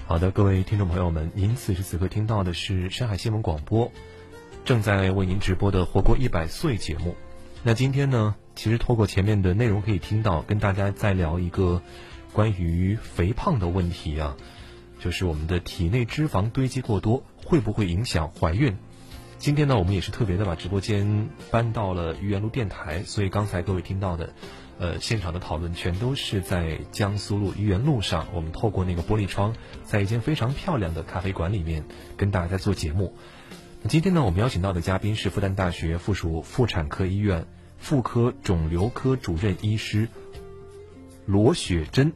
好的，各位听众朋友们，您此时此刻听到的是上海新闻广播正在为您直播的活过100岁节目。那今天呢，其实透过前面的内容可以听到，跟大家再聊一个关于肥胖的问题啊，就是我们的体内脂肪堆积过多会不会影响怀孕。今天呢，我们也是特别的把直播间搬到了愚园路电台，所以刚才各位听到的现场的讨论全都是在江苏路愚园路上，我们透过那个玻璃窗，在一间非常漂亮的咖啡馆里面跟大家做节目。那今天呢，我们邀请到的嘉宾是复旦大学附属妇产科医院妇科肿瘤科主任医师罗雪珍。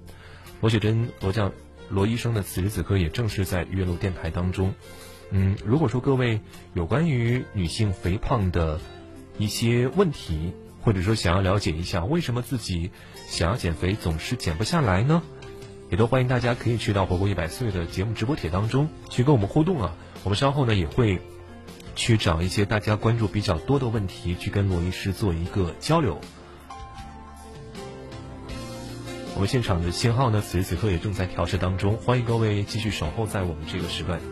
罗医生呢，此时此刻也正是在愚园路电台当中。如果说各位有关于女性肥胖的一些问题，或者说想要了解一下为什么自己想要减肥总是减不下来呢，也都欢迎大家可以去到活过100岁的节目直播帖当中去跟我们互动啊。我们稍后呢也会去找一些大家关注比较多的问题去跟罗医师做一个交流。我们现场的信号呢此时此刻也正在调试当中，欢迎各位继续守候在我们这个时段。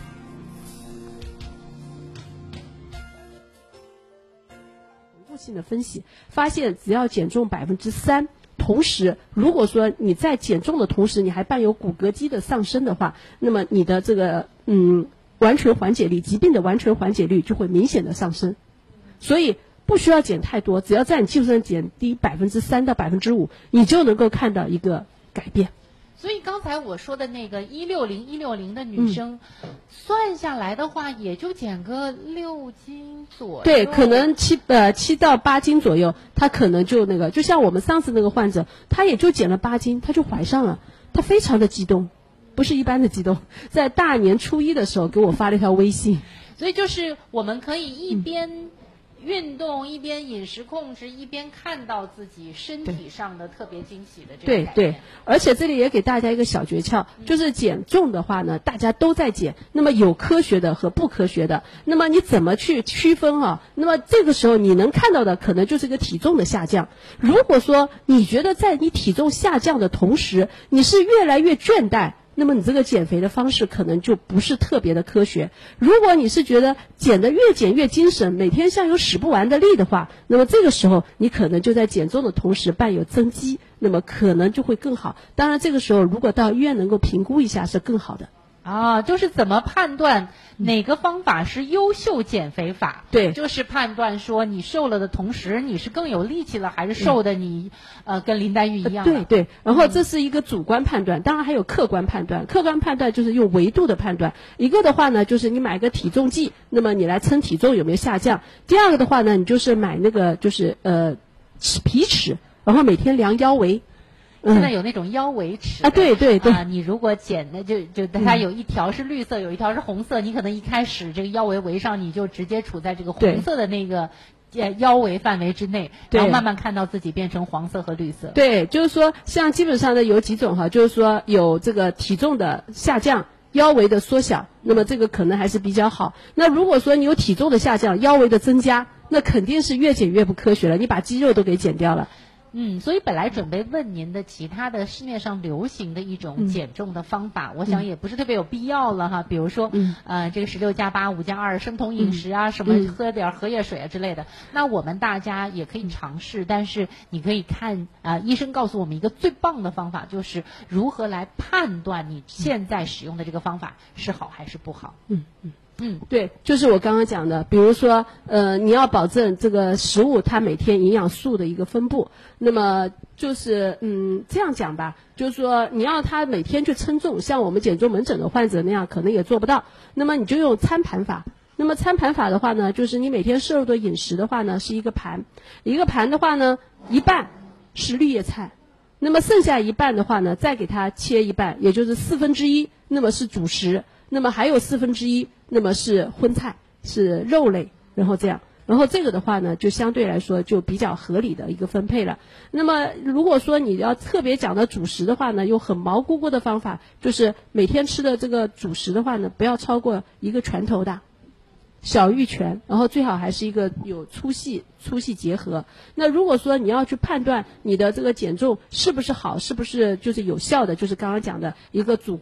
性的分析发现，只要减重3%，同时如果说你在减重的同时你还伴有骨骼肌的上升的话，那么你的这个完全缓解率，疾病的完全缓解率就会明显的上升。所以不需要减太多，只要在你基础上减低3%到5%，你就能够看到一个改变。 所以刚才我说的那个160的女生，算下来的话也就减个6斤左右。 对，可能7到8斤左右，她可能就那个，就像我们上次那个患者，她也就减了8斤，她就怀上了，她非常的激动，不是一般的激动，在大年初1的时候给我发了一条微信。 所以就是我们可以一边运动一边饮食控制，一边看到自己身体上的特别惊喜的这个改变。 对，而且这里也给大家一个小诀窍，就是减重的话呢，大家都在减，那么有科学的和不科学的，那么你怎么去区分啊？那么这个时候你能看到的可能就是个体重的下降。如果说你觉得在你体重下降的同时，你是越来越倦怠，那么你这个减肥的方式可能就不是特别的科学。如果你是觉得减得越减越精神，每天像有使不完的力的话，那么这个时候你可能就在减重的同时伴有增肌，那么可能就会更好。当然这个时候如果到医院能够评估一下是更好的。 就是怎么判断哪个方法是优秀减肥法？ 对， 就是判断说你瘦了的同时你是更有力气了，还是瘦的你跟林黛玉一样了。 对，然后这是一个主观判断，当然还有客观判断。客观判断就是用维度的判断，一个的话呢就是你买个体重计，那么你来称体重有没有下降。第二个的话呢，你就是买那个就是皮尺，然后每天量腰围。 现在有那种腰围尺对， 你如果减的就它有一条是绿色，有一条是红色，你可能一开始这个腰围围上，你就直接处在这个红色的那个腰围范围之内，然后慢慢看到自己变成黄色和绿色。 对，就是说像基本上的有几种就是说有这个体重的下降，腰围的缩小，那么这个可能还是比较好。那如果说你有体重的下降，腰围的增加，那肯定是越减越不科学了，你把肌肉都给减掉了。 所以本来准备问您的其他的市面上流行的一种减重的方法，我想也不是特别有必要了哈。比如说，这个16+8、5+2生酮饮食啊，什么喝点荷叶水啊之类的。那我们大家也可以尝试，但是你可以看医生告诉我们一个最棒的方法，就是如何来判断你现在使用的这个方法是好还是不好。 对，就是我刚刚讲的，比如说你要保证这个食物它每天营养素的一个分布，那么就是这样讲吧，就是说你要他每天去称重，像我们减重门诊的患者那样可能也做不到，那么你就用餐盘法。那么餐盘法的话呢，就是你每天摄入的饮食的话呢是一个盘的话呢，一半是绿叶菜，那么剩下一半的话呢再给它切一半，也就是1/4，那么是主食，那么还有1/4，那么是荤菜，是肉类，然后这样，然后这个的话呢就相对来说就比较合理的一个分配了。那么如果说你要特别讲到主食的话呢，有很毛估估的方法，就是每天吃的这个主食的话呢不要超过1个拳头大，小玉拳，然后最好还是一个有粗细结合。那如果说你要去判断你的这个减重是不是好，是不是就是有效的，就是刚刚讲的一个主